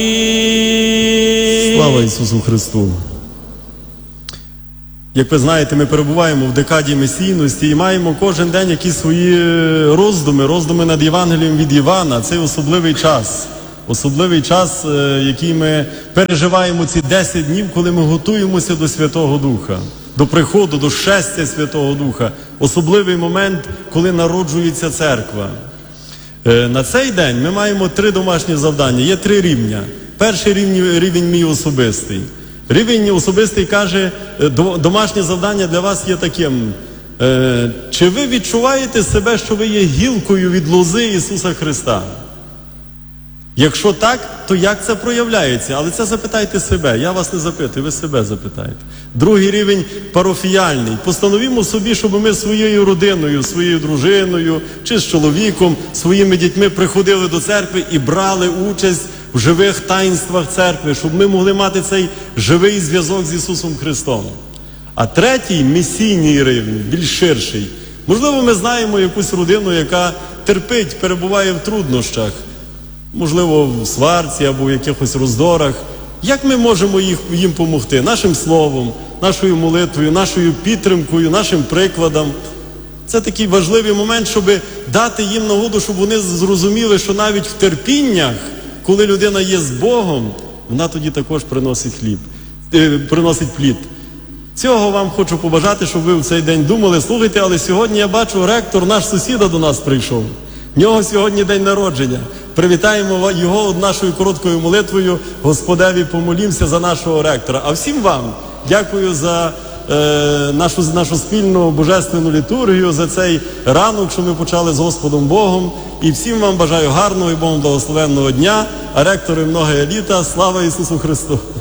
Слава Ісусу Христу! Як ви знаєте, ми перебуваємо в декаді месійності і маємо кожен день якісь свої роздуми над Євангелієм від Івана. Це особливий час, який ми переживаємо ці 10 днів, коли ми готуємося до Святого Духа, до приходу, до шестя Святого Духа. Особливий момент, коли народжується церква. На цей день ми маємо 3 домашні завдання. Є 3 рівня. Перший рівень мій особистий. Рівень особистий каже, домашнє завдання для вас є таким. Чи ви відчуваєте себе, що ви є гілкою від лози Ісуса Христа? Якщо так, то як це проявляється? Але це запитайте себе. Я вас не запитую, ви себе запитаєте. Другий рівень парафіяльний. Постановімо собі, щоб ми своєю родиною, своєю дружиною, чи з чоловіком, своїми дітьми приходили до церкви і брали участь в живих таїнствах церкви, щоб ми могли мати цей живий зв'язок з Ісусом Христом. А третій, місійний рівень, більш ширший. Можливо, ми знаємо якусь родину, яка терпить, перебуває в труднощах. Можливо, в сварці або в якихось роздорах. Як ми можемо їм допомогти? Нашим словом, нашою молитвою, нашою підтримкою, нашим прикладом. Це такий важливий момент, щоб дати їм нагоду, щоб вони зрозуміли, що навіть в терпіннях, коли людина є з Богом, вона тоді також приносить плід. Цього вам хочу побажати, щоб ви в цей день думали. Слухайте, але сьогодні я бачу, ректор, наш сусіда до нас прийшов. В нього сьогодні день народження. Привітаємо його нашою короткою молитвою. Господеві помолімося за нашого ректора. А всім вам дякую за нашу спільну божественну літургію, за цей ранок, що ми почали з Господом Богом. І всім вам бажаю гарного і Богом благословенного дня. А ректору многое літа. Слава Ісусу Христу!